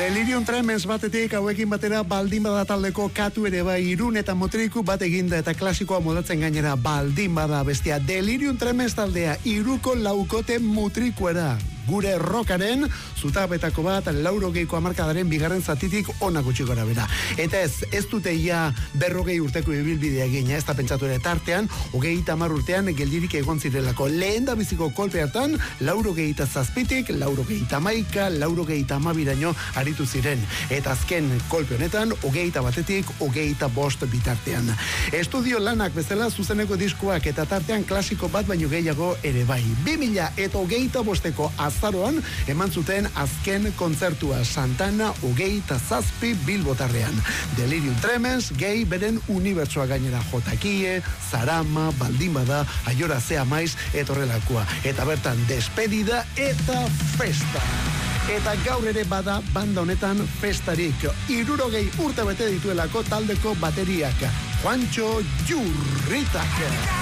Delirium Tremens batetik hauekin batera baldin bada taldeko katu ere bai Irun eta Motriku bat eginda eta klasikoa modatzen gainera baldin bada bestia Delirium Tremens taldea Iruko laukote Mutrikuera. Gure rockaren zutabetako bat 80ko hamarkadaren bigarren zatitik ona gutxi gora bera. Eta ez dute ia 40 urteko ibilbidea egina, ez da pentsatu ere tartean 30 urtean geldirik egon zirelako. Lehendabiziko kolpe hartan 87tik 91, 92raino aritu ziren. Eta azken kolpe honetan 21tik 25 bitartean. Estudio lanak bezala zuzeneko diskoak eta tartean klasiko bat baino gehiago ere bai. 2025ko azaroan eman zuten azken kontzertua Santana 27 Bilbotarrean. Delirium Tremens gehi beren unibertsoa gainera Jotakie, Zarama, baldin bada, Aiora zea maiz etorrelakoa. Eta bertan despedida eta festa. Eta gaur ere bada banda honetan festarik. 60 urte bete dituelako taldeko bateriak. Juancho Jurritak.